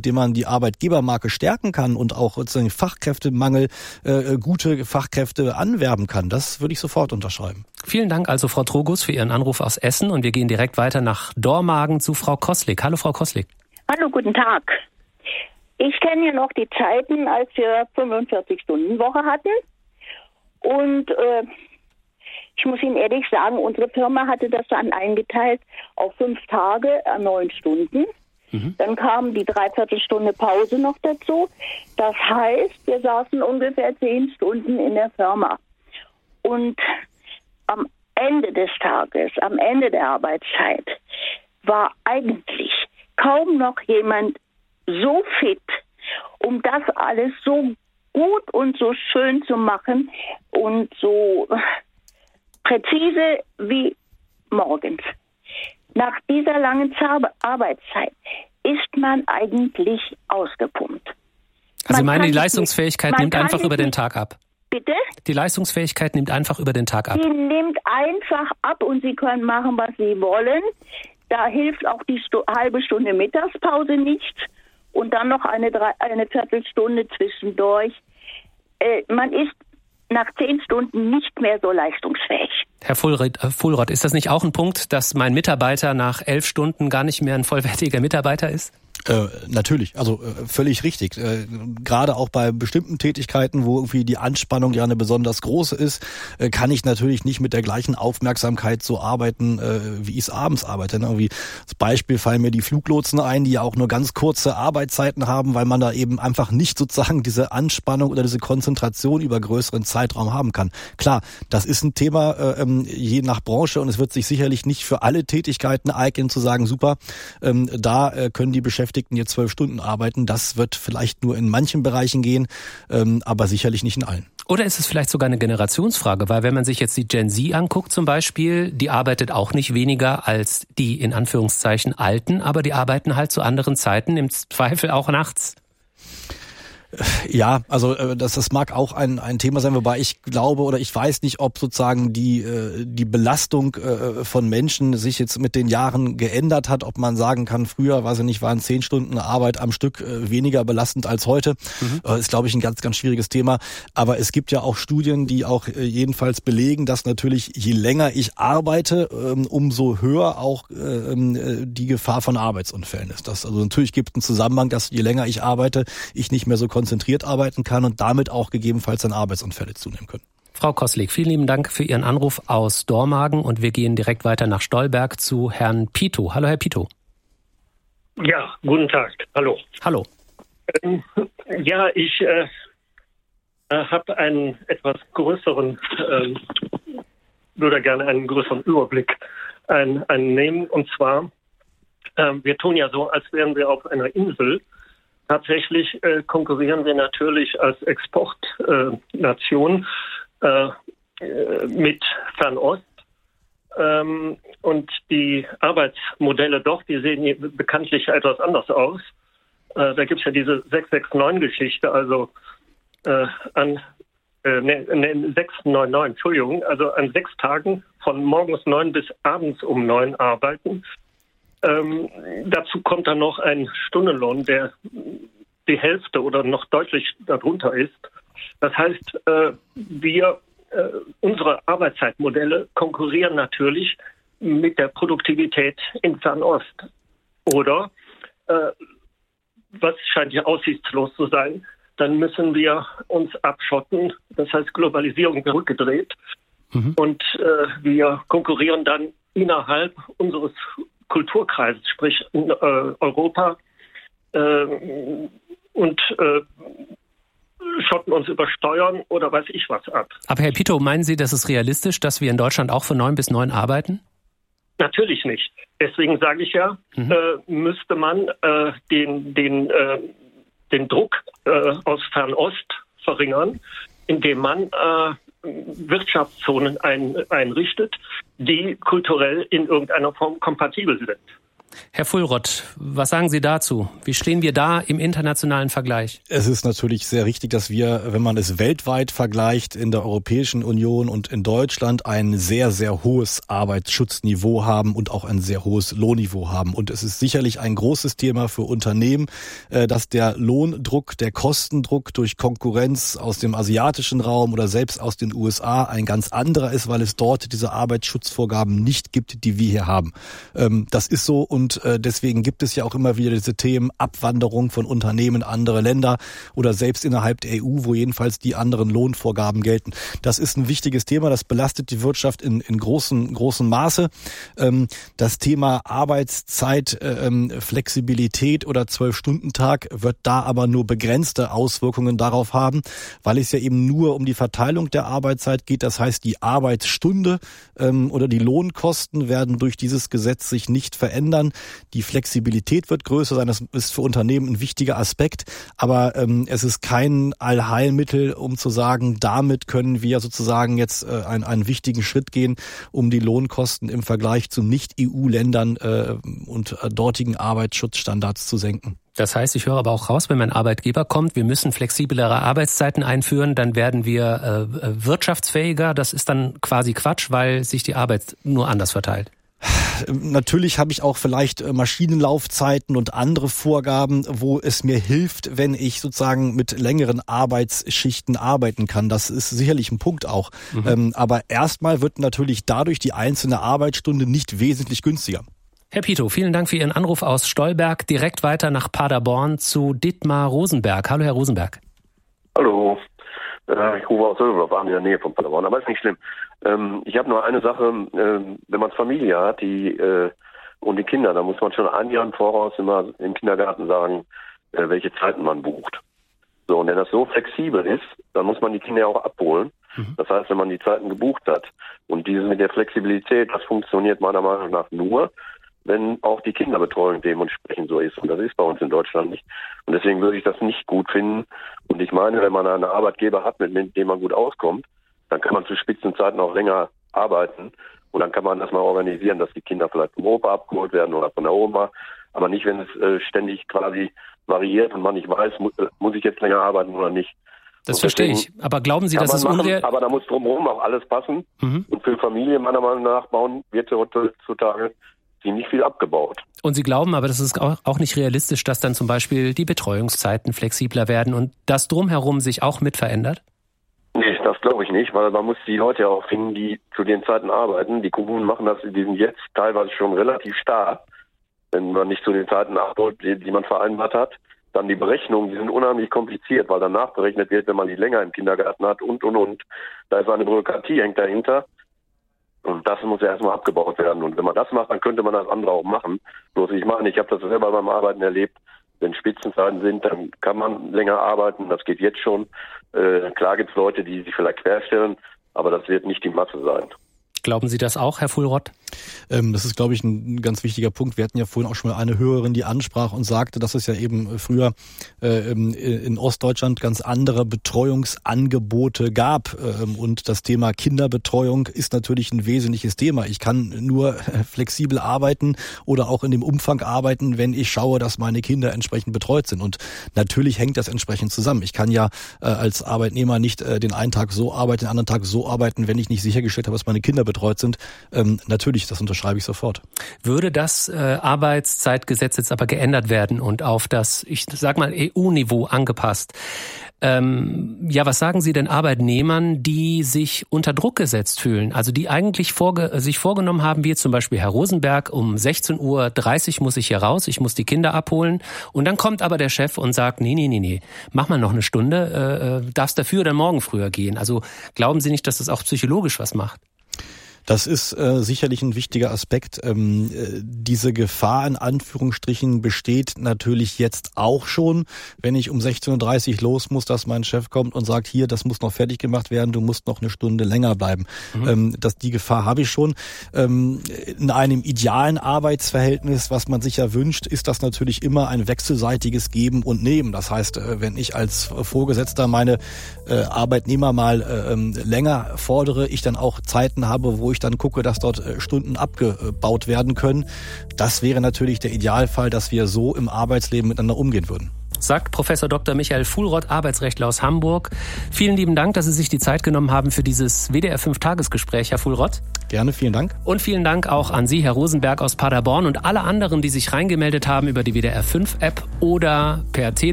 dem man die Arbeitgebermarke stärken kann und auch sozusagen Fachkräftemangel, gute Fachkräfte anwerben kann. Das würde ich sofort unterschreiben. Vielen Dank also, Frau Trogus, für Ihren Anruf aus Essen. Und wir gehen direkt weiter nach Dormagen zu Frau Koslik. Hallo, Frau Koslik. Hallo, guten Tag. Ich kenne ja noch die Zeiten, als wir 45-Stunden-Woche hatten. Und ich muss Ihnen ehrlich sagen, unsere Firma hatte das dann eingeteilt auf 5 Tage, 9 Stunden. Dann kam die Dreiviertelstunde Pause noch dazu. Das heißt, wir saßen ungefähr 10 Stunden in der Firma. Und am Ende des Tages, am Ende der Arbeitszeit, war eigentlich kaum noch jemand so fit, um das alles so gut und so schön zu machen und so präzise wie morgens. Nach dieser langen Arbeitszeit ist man eigentlich ausgepumpt. Also Sie meinen, die Leistungsfähigkeit nimmt einfach über den Tag ab? Bitte? Die Leistungsfähigkeit nimmt einfach über den Tag ab? Die nimmt einfach ab und Sie können machen, was Sie wollen. Da hilft auch die halbe Stunde Mittagspause nichts und dann noch eine Viertelstunde zwischendurch. Man ist nach 10 Stunden nicht mehr so leistungsfähig. Herr Fuhlrott, ist das nicht auch ein Punkt, dass mein Mitarbeiter nach 11 Stunden gar nicht mehr ein vollwertiger Mitarbeiter ist? Natürlich, also völlig richtig. Gerade auch bei bestimmten Tätigkeiten, wo irgendwie die Anspannung ja eine besonders große ist, kann ich natürlich nicht mit der gleichen Aufmerksamkeit so arbeiten, wie ich es abends arbeite. Irgendwie als Beispiel fallen mir die Fluglotsen ein, die ja auch nur ganz kurze Arbeitszeiten haben, weil man da eben einfach nicht sozusagen diese Anspannung oder diese Konzentration über größeren Zeitraum haben kann. Klar, das ist ein Thema je nach Branche und es wird sich sicherlich nicht für alle Tätigkeiten eignen zu sagen, super, da können die Beschäftigten jetzt 12 Stunden arbeiten. Das wird vielleicht nur in manchen Bereichen gehen, aber sicherlich nicht in allen. Oder ist es vielleicht sogar eine Generationsfrage? Weil wenn man sich jetzt die Gen Z anguckt zum Beispiel, die arbeitet auch nicht weniger als die in Anführungszeichen Alten, aber die arbeiten halt zu anderen Zeiten, im Zweifel auch nachts. Ja, also das mag auch ein Thema sein, wobei ich glaube oder ich weiß nicht, ob sozusagen die Belastung von Menschen sich jetzt mit den Jahren geändert hat, ob man sagen kann, früher, weiß ich nicht, waren 10 Stunden Arbeit am Stück weniger belastend als heute. Ist, glaube ich, ein ganz, ganz schwieriges Thema. Aber es gibt ja auch Studien, die auch jedenfalls belegen, dass natürlich je länger ich arbeite, umso höher auch die Gefahr von Arbeitsunfällen ist. Also natürlich gibt es einen Zusammenhang, dass je länger ich arbeite, ich nicht mehr so konzentriert arbeiten kann und damit auch gegebenenfalls dann Arbeitsunfälle zunehmen können. Frau Koslik, vielen lieben Dank für Ihren Anruf aus Dormagen und wir gehen direkt weiter nach Stolberg zu Herrn Pito. Hallo, Herr Pito. Ja, guten Tag. Hallo. Hallo. Ja, ich habe einen etwas größeren, würde gerne einen größeren Überblick nehmen. Und zwar, wir tun ja so, als wären wir auf einer Insel. Tatsächlich konkurrieren wir natürlich als Exportnation mit Fernost. Und die Arbeitsmodelle dort, die sehen bekanntlich etwas anders aus. Da gibt es ja diese 669-Geschichte, also 699, Entschuldigung, also an 6 Tagen von morgens 9 bis abends um 9 arbeiten. Dazu kommt dann noch ein Stundenlohn, der die Hälfte oder noch deutlich darunter ist. Das heißt, unsere Arbeitszeitmodelle konkurrieren natürlich mit der Produktivität in Fernost. Oder, was scheint ja aussichtslos zu sein, dann müssen wir uns abschotten, das heißt Globalisierung zurückgedreht. Und wir konkurrieren dann innerhalb unseres Kulturkreises, sprich in Europa, und schotten uns über Steuern oder weiß ich was ab. Aber Herr Pito, meinen Sie, das ist realistisch, dass wir in Deutschland auch von 9 bis 9 arbeiten? Natürlich nicht. Deswegen sage ich ja, müsste man den Druck aus Fernost verringern, indem man Wirtschaftszonen einrichtet, die kulturell in irgendeiner Form kompatibel sind. Herr Fuhlrott, was sagen Sie dazu? Wie stehen wir da im internationalen Vergleich? Es ist natürlich sehr richtig, dass wir, wenn man es weltweit vergleicht, in der Europäischen Union und in Deutschland ein sehr, sehr hohes Arbeitsschutzniveau haben und auch ein sehr hohes Lohnniveau haben. Und es ist sicherlich ein großes Thema für Unternehmen, dass der Lohndruck, der Kostendruck durch Konkurrenz aus dem asiatischen Raum oder selbst aus den USA ein ganz anderer ist, weil es dort diese Arbeitsschutzvorgaben nicht gibt, die wir hier haben. Das ist so. Und deswegen gibt es ja auch immer wieder diese Themen Abwanderung von Unternehmen in andere Länder oder selbst innerhalb der EU, wo jedenfalls die anderen Lohnvorgaben gelten. Das ist ein wichtiges Thema, das belastet die Wirtschaft in großem Maße. Das Thema Arbeitszeit, Flexibilität oder 12-Stunden-Tag wird da aber nur begrenzte Auswirkungen darauf haben, weil es ja eben nur um die Verteilung der Arbeitszeit geht. Das heißt, die Arbeitsstunde oder die Lohnkosten werden durch dieses Gesetz sich nicht verändern. Die Flexibilität wird größer sein, das ist für Unternehmen ein wichtiger Aspekt, aber es ist kein Allheilmittel, um zu sagen, damit können wir sozusagen jetzt einen wichtigen Schritt gehen, um die Lohnkosten im Vergleich zu Nicht-EU-Ländern und dortigen Arbeitsschutzstandards zu senken. Das heißt, ich höre aber auch raus, wenn mein Arbeitgeber kommt, wir müssen flexiblere Arbeitszeiten einführen, dann werden wir wirtschaftsfähiger. Das ist dann quasi Quatsch, weil sich die Arbeit nur anders verteilt. Natürlich habe ich auch vielleicht Maschinenlaufzeiten und andere Vorgaben, wo es mir hilft, wenn ich sozusagen mit längeren Arbeitsschichten arbeiten kann. Das ist sicherlich ein Punkt auch. Aber erstmal wird natürlich dadurch die einzelne Arbeitsstunde nicht wesentlich günstiger. Herr Pito, vielen Dank für Ihren Anruf aus Stolberg. Direkt weiter nach Paderborn zu Dietmar Rosenberg. Hallo, Herr Rosenberg. Hallo. Ich rufe aus Söldorf an, in der Nähe von Paderborn, aber ist nicht schlimm. Ich habe nur eine Sache, wenn man Familie hat und die Kinder, dann muss man schon ein Jahr im Voraus immer im Kindergarten sagen, welche Zeiten man bucht. So, und wenn das so flexibel ist, dann muss man die Kinder auch abholen. Das heißt, wenn man die Zeiten gebucht hat und diese mit der Flexibilität, das funktioniert meiner Meinung nach nur, wenn auch die Kinderbetreuung dementsprechend so ist. Und das ist bei uns in Deutschland nicht. Und deswegen würde ich das nicht gut finden. Und ich meine, wenn man einen Arbeitgeber hat, mit dem man gut auskommt, dann kann man zu Spitzenzeiten auch länger arbeiten. Und dann kann man das mal organisieren, dass die Kinder vielleicht vom Opa abgeholt werden oder von der Oma. Aber nicht, wenn es ständig quasi variiert und man nicht weiß, muss ich jetzt länger arbeiten oder nicht. Das verstehe ich. Aber glauben Sie, dass es unreal... Aber da muss drumherum auch alles passen. Und für Familien meiner Meinung nach wird heutzutage ziemlich viel abgebaut. Und Sie glauben aber, das ist auch nicht realistisch, dass dann zum Beispiel die Betreuungszeiten flexibler werden und das Drumherum sich auch mit verändert? Nee, das glaube ich nicht, weil man muss die Leute auch finden, die zu den Zeiten arbeiten. Die Kommunen machen das, die sind jetzt teilweise schon relativ stark, wenn man nicht zu den Zeiten abholt, die man vereinbart hat. Dann die Berechnungen, die sind unheimlich kompliziert, weil dann nachberechnet wird, wenn man die länger im Kindergarten hat und. Da ist eine Bürokratie, hängt dahinter. Und das muss ja erstmal abgebaut werden. Und wenn man das macht, dann könnte man das andere auch machen. Bloß ich meine, ich habe das selber beim Arbeiten erlebt. Wenn Spitzenzeiten sind, dann kann man länger arbeiten. Das geht jetzt schon. Klar gibt es Leute, die sich vielleicht querstellen, aber das wird nicht die Masse sein. Glauben Sie das auch, Herr Fuhlrott? Das ist, glaube ich, ein ganz wichtiger Punkt. Wir hatten ja vorhin auch schon mal eine Hörerin, die ansprach und sagte, dass es ja eben früher in Ostdeutschland ganz andere Betreuungsangebote gab. Und das Thema Kinderbetreuung ist natürlich ein wesentliches Thema. Ich kann nur flexibel arbeiten oder auch in dem Umfang arbeiten, wenn ich schaue, dass meine Kinder entsprechend betreut sind. Und natürlich hängt das entsprechend zusammen. Ich kann ja als Arbeitnehmer nicht den einen Tag so arbeiten, den anderen Tag so arbeiten, wenn ich nicht sichergestellt habe, dass meine Kinder betreut sind. Natürlich, das unterschreibe ich sofort. Würde das Arbeitszeitgesetz jetzt aber geändert werden und auf das, ich sag mal, EU-Niveau angepasst? Was sagen Sie denn Arbeitnehmern, die sich unter Druck gesetzt fühlen? Also die eigentlich sich vorgenommen haben, wie zum Beispiel Herr Rosenberg, um 16:30 Uhr muss ich hier raus, ich muss die Kinder abholen. Und dann kommt aber der Chef und sagt, nee, mach mal noch eine Stunde, darfst dafür dann morgen früher gehen. Also glauben Sie nicht, dass das auch psychologisch was macht? Das ist sicherlich ein wichtiger Aspekt. Diese Gefahr in Anführungsstrichen besteht natürlich jetzt auch schon, wenn ich um 16:30 Uhr los muss, dass mein Chef kommt und sagt, hier, das muss noch fertig gemacht werden, du musst noch eine Stunde länger bleiben. Die Gefahr habe ich schon. In einem idealen Arbeitsverhältnis, was man sich ja wünscht, ist das natürlich immer ein wechselseitiges Geben und Nehmen. Das heißt, wenn ich als Vorgesetzter meine Arbeitnehmer mal länger fordere, ich dann auch Zeiten habe, wo ich ich dann gucke, dass dort Stunden abgebaut werden können. Das wäre natürlich der Idealfall, dass wir so im Arbeitsleben miteinander umgehen würden. Sagt Professor Dr. Michael Fuhlrott, Arbeitsrechtler aus Hamburg. Vielen lieben Dank, dass Sie sich die Zeit genommen haben für dieses WDR 5-Tagesgespräch, Herr Fuhlrott. Gerne, vielen Dank. Und vielen Dank auch an Sie, Herr Rosenberg aus Paderborn, und alle anderen, die sich reingemeldet haben über die WDR 5-App oder per Telefon.